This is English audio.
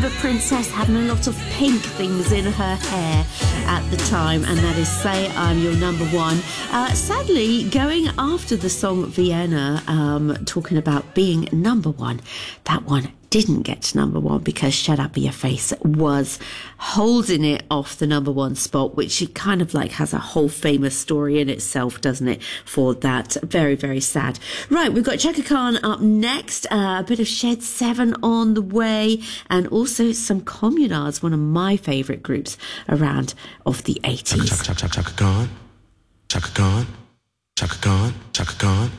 princess having a lot of pink things in her hair at the time, and that is Say I'm Your Number One. Sadly, going after the song Vienna, talking about being number one, that one didn't get to number one because Shut Up Your Face was holding it off the number one spot, which it kind of like has a whole famous story in itself, doesn't it, for that. Very, very sad. Right, we've got Chaka Khan up next, a bit of Shed 7 on the way, and also some Communards, one of my favourite groups around of the 80s. Chaka Khan, Chaka Khan, Chaka Khan, Chaka Khan.